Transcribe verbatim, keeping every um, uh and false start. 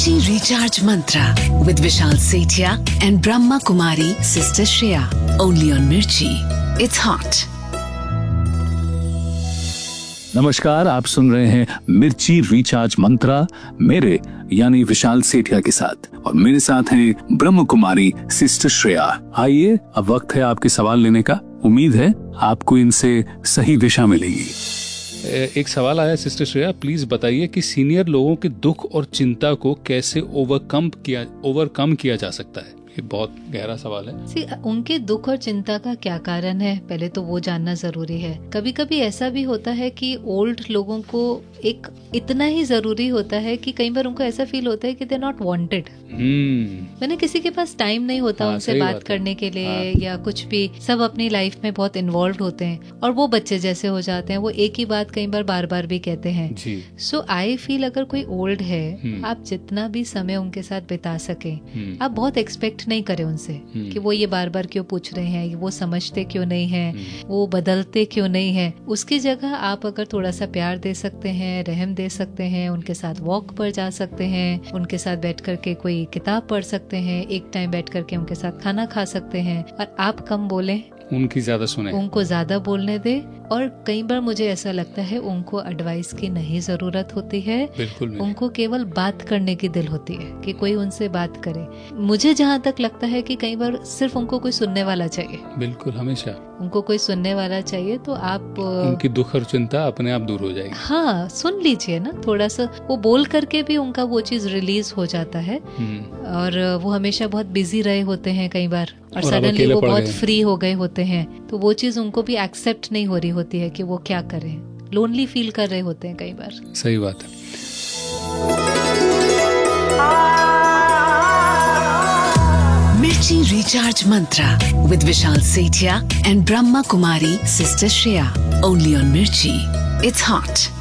Mirchi Recharge Mantra with Vishal Sethia and Brahma Kumari Sister Shreya. Only on Mirchi. It's hot. नमस्कार, आप सुन रहे हैं मिर्ची recharge मंत्रा मेरे यानी विशाल सेठिया के साथ, और मेरे साथ हैं ब्रह्म कुमारी सिस्टर श्रेया। आइए, अब वक्त है आपके सवाल लेने का। उम्मीद है आपको इनसे सही दिशा मिलेगी। एक सवाल आया सिस्टर श्रेया, प्लीज बताइए कि सीनियर लोगों के दुख और चिंता को कैसे ओवरकम किया ओवरकम किया जा सकता है। ये बहुत गहरा सवाल है। सी, उनके दुख और चिंता का क्या कारण है, पहले तो वो जानना जरूरी है। कभी कभी ऐसा भी होता है कि ओल्ड लोगों को एक इतना ही जरूरी होता है कि कई बार उनको ऐसा फील होता है कि दे नॉट वांटेड। मैंने किसी के पास टाइम नहीं होता हाँ, उनसे बात करने के लिए हाँ। या कुछ भी, सब अपनी लाइफ में बहुत इन्वॉल्व होते हैं और वो बच्चे जैसे हो जाते हैं, वो एक ही बात कई बार बार बार भी कहते हैं। सो आई फील अगर कोई ओल्ड है, आप जितना भी समय उनके साथ बिता सके, आप बहुत एक्सपेक्ट नहीं करें उनसे कि वो ये बार बार क्यों पूछ रहे हैं, वो समझते क्यों नहीं है, वो बदलते क्यों नहीं है। उसकी जगह आप अगर थोड़ा सा प्यार दे सकते हैं, रहम दे सकते हैं, उनके साथ वॉक पर जा सकते हैं, उनके साथ बैठ करके कोई किताब पढ़ सकते हैं, एक टाइम बैठ करके उनके साथ खाना खा सकते हैं, और आप कम बोलें, उनकी ज्यादा सुने, उनको ज्यादा बोलने दे। और कई बार मुझे ऐसा लगता है उनको एडवाइस की नहीं जरूरत होती है, बिल्कुल उनको केवल बात करने की दिल होती है कि कोई उनसे बात करे। मुझे जहाँ तक लगता है कि कई बार सिर्फ उनको कोई सुनने वाला चाहिए। बिल्कुल, हमेशा उनको कोई सुनने वाला चाहिए, तो आप उनकी दुख और चिंता अपने आप दूर हो जाएगी। हाँ, सुन लीजिए ना, थोड़ा सा वो बोल करके भी उनका वो चीज रिलीज हो जाता है। और वो हमेशा बहुत बिजी रहे होते हैं कई बार, और सडनली वो बहुत फ्री हो गए होते हैं, तो वो चीज उनको भी एक्सेप्ट नहीं हो रही होती है कि वो क्या करें, लोनली फील कर रहे होते हैं कई बार। सही बात है। Mirchi Recharge Mantra with Vishal Sethia and Brahma Kumari Sister Shreya. Only on Mirchi. It's hot.